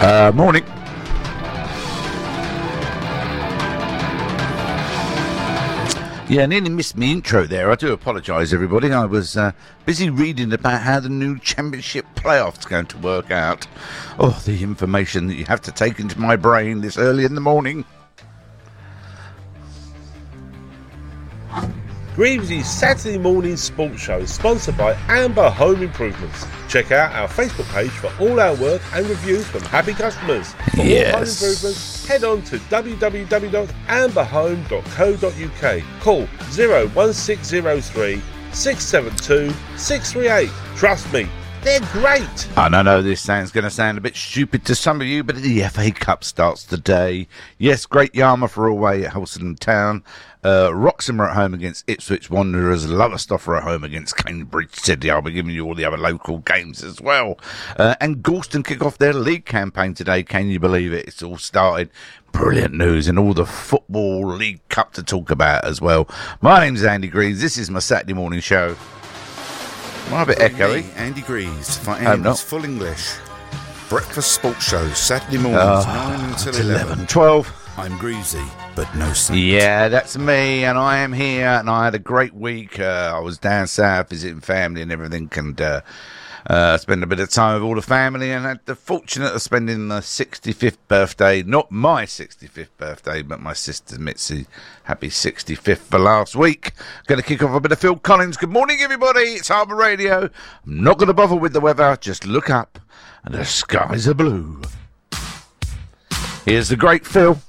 Morning. Yeah, nearly missed me intro there. I do apologise, everybody. I was busy reading about how the new championship playoffs are going to work out. Oh, the information that you have to take into my brain this early in the morning. Greaves' Saturday morning sports show is sponsored by Amber Home Improvements. Check out our Facebook page for all our work and reviews from happy customers. For more home improvements, head on to www.amberhome.co.uk. Call 01603 672 638. Trust me, they're great. I know this sounds going to sound a bit stupid to some of you, but the FA Cup starts today. Yes, Great Yarmouth are away at Helston Town. Wroxham are at home against Ipswich Wanderers. Lowestoft are at home against Cambridge City. I'll be giving you all the other local games as well. And Gorleston kick off their league campaign today. Can you believe it? It's all started. Brilliant news and all the Football League Cup to talk about as well. My name's Andy Greaves. This is my Saturday morning show. Am I a bit echoey? Andy Greaves for Andy's Full English Breakfast Sports Show, Saturday mornings, 9 until 11. 12. I'm Greasy, but no saint. Yeah, that's me, and I am here, and I had a great week. I was down south visiting family and everything, and spent a bit of time with all the family, and had the fortunate of spending the 65th birthday, not my 65th birthday, but my sister Mitzi. Happy 65th for last week. Going to kick off a bit of Phil Collins. Good morning, everybody. It's Harbour Radio. I'm not going to bother with the weather. Just look up, and the skies are blue. Here's the great Phil.